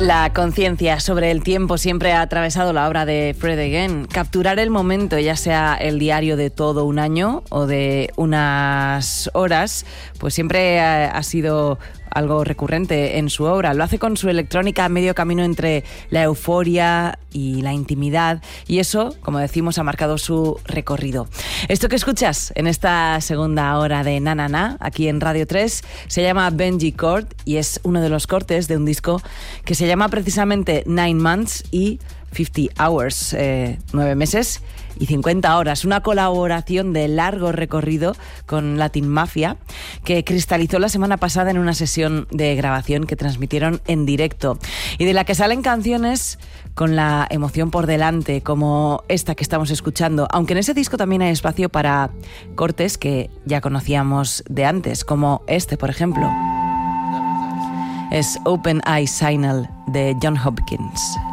La conciencia sobre el tiempo siempre ha atravesado la obra de Fred Again. Capturar el momento, ya sea el diario de todo un año o de unas horas, pues siempre ha sido algo recurrente en su obra. Lo hace con su electrónica a medio camino entre la euforia y la intimidad, y eso, como decimos, ha marcado su recorrido. Esto que escuchas en esta segunda hora de Na Na Na, aquí en Radio 3, se llama Benji Chord y es uno de los cortes de un disco que se llama precisamente 9 Months y 50 Hours, 9 meses y 50 horas, una colaboración de largo recorrido con Latin Mafia que cristalizó la semana pasada en una sesión de grabación que transmitieron en directo y de la que salen canciones con la emoción por delante, como esta que estamos escuchando, aunque en ese disco también hay espacio para cortes que ya conocíamos de antes, como este, por ejemplo. Es Open Eye Signal de John Hopkins.